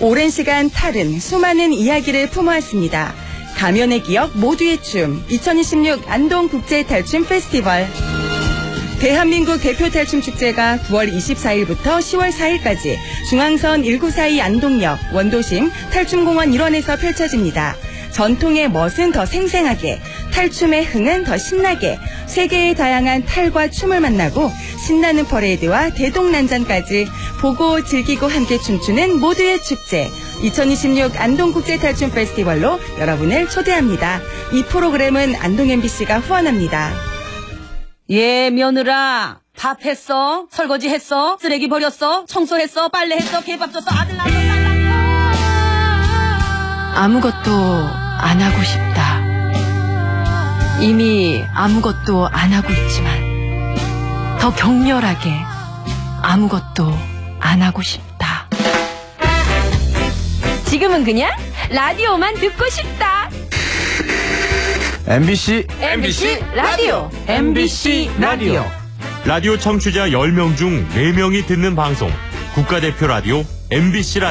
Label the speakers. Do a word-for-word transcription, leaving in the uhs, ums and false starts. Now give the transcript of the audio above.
Speaker 1: 오랜 시간 탈은 수많은 이야기를 품어왔습니다. 가면의 기억 모두의 춤 이천이십육 안동국제탈춤 페스티벌. 대한민국 대표 탈춤 축제가 구월 이십사일부터 시월 사일까지 중앙선 일구사이 안동역 원도심 탈춤공원 일원에서 펼쳐집니다. 전통의 멋은 더 생생하게, 탈춤의 흥은 더 신나게, 세계의 다양한 탈과 춤을 만나고 신나는 퍼레이드와 대동난전까지 보고 즐기고 함께 춤추는 모두의 축제. 이천이십육 안동국제탈춤 페스티벌로 여러분을 초대합니다. 이 프로그램은 안동 엠비씨가 후원합니다.
Speaker 2: 예, 며느라. 밥 했어? 설거지 했어? 쓰레기 버렸어? 청소했어? 빨래했어? 개밥 줬어? 아들 낳았어? 딸 낳았어?
Speaker 3: 아무것도 안 하고 싶다. 이미 아무것도 안 하고 있지만 더 격렬하게 아무것도 안 하고 싶다. 지금은 그냥 라디오만 듣고 싶다.
Speaker 4: 엠비씨
Speaker 3: 엠비씨 라디오.
Speaker 4: 엠비씨 라디오.
Speaker 5: 라디오 청취자 열 명 중 네 명이 듣는 방송 국가대표 라디오 엠비씨 라디오.